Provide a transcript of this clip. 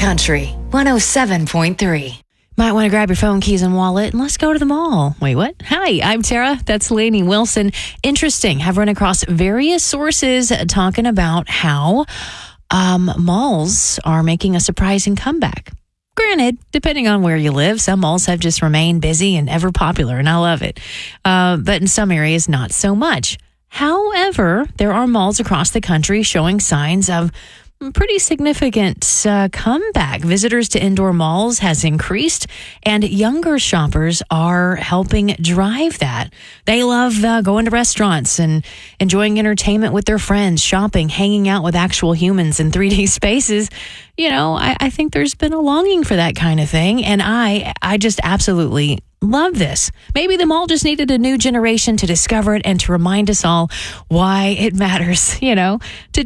Country 107.3. Might want to grab your phone, keys, and wallet, and let's go to the mall. Wait, what? Hi, I'm Tara. That's Lainey Wilson. Interesting. Have run across various sources talking about how malls are making a surprising comeback. Granted, depending on where you live, some malls have just remained busy and ever popular, and I love it. But in some areas, not so much. However, there are malls across the country showing signs of pretty significant comeback. Visitors to indoor malls has increased, and younger shoppers are helping drive that. They love going to restaurants and enjoying entertainment with their friends, shopping, hanging out with actual humans in 3D spaces. You know, I think there's been a longing for that kind of thing, and I just absolutely love this. Maybe the mall just needed a new generation to discover it and to remind us all why it matters, to